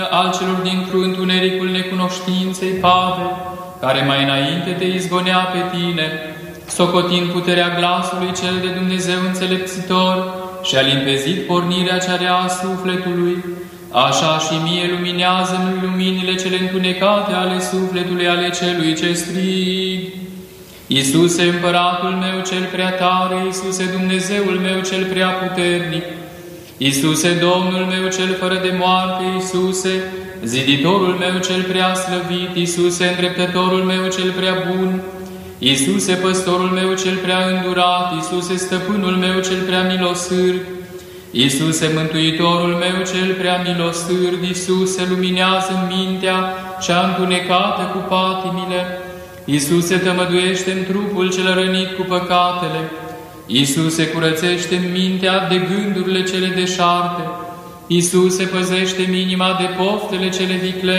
al celor dintr-un întunericul necunoștinței, Pavel, care mai înainte te izgonea pe tine, socotind puterea glasului cel de Dumnezeu înțelepțitor și a limpezit pornirea cea rea a sufletului, așa și mie luminează-mi luminile cele întunecate ale sufletului, ale celui ce strig. Iisuse, Împăratul meu cel prea tare, Iisuse, Dumnezeul meu cel prea puternic, Iisuse, Domnul meu cel fără de moarte, Iisuse, Ziditorul meu cel prea slăvit, Iisuse, Îndreptătorul meu cel prea bun, Iisuse, Păstorul meu cel prea îndurat, Iisuse, Stăpânul meu cel prea milosârd, Iisuse, Mântuitorul meu cel prea milosârd, Iisuse, luminează mintea cea întunecată cu patimile, Iisuse, tămăduiește-mi trupul cel rănit cu păcatele, Iisuse, curățește-mi mintea de gândurile cele deșarte, Iisuse, păzește-mi inima de poftele cele viclene,